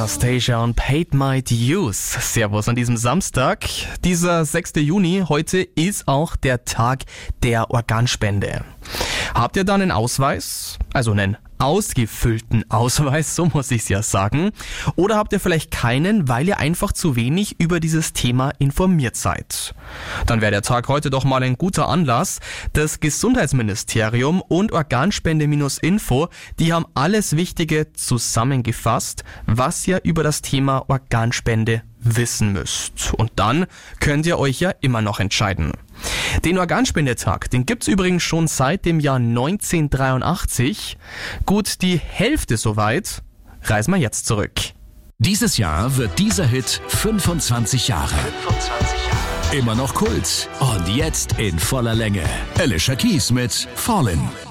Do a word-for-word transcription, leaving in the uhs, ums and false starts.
Anastasia und Paid My Dues. Servus an diesem Samstag. Dieser sechster Juni, heute ist auch der Tag der Organspende. Habt ihr da einen Ausweis? Also einen ausgefüllten Ausweis, so muss ich's ja sagen. Oder habt ihr vielleicht keinen, weil ihr einfach zu wenig über dieses Thema informiert seid? Dann wäre der Tag heute doch mal ein guter Anlass. Das Gesundheitsministerium und Organspende-Info, die haben alles Wichtige zusammengefasst, was ihr über das Thema Organspende wissen müsst. Und dann könnt ihr euch ja immer noch entscheiden. Den Organspendetag, den gibt's übrigens schon seit dem Jahr neunzehnhundertdreiundachtzig. Gut die Hälfte soweit. Reisen wir jetzt zurück. Dieses Jahr wird dieser Hit fünfundzwanzig Jahre. fünfundzwanzig Jahre. Immer noch Kult. Und jetzt in voller Länge. Alicia Keys mit Fallin'.